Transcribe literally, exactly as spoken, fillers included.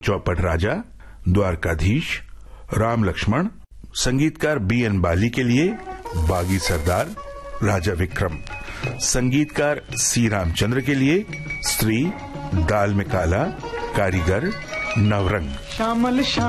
चौपट राजा, द्वारकाधीश, राम लक्ष्मण। संगीतकार B N बाली के लिए बागी सरदार, राजा विक्रम। संगीतकार सी रामचंद्र के लिए स्त्री, दाल में काला, कारीगर, नवरंग। श्यामल श्याम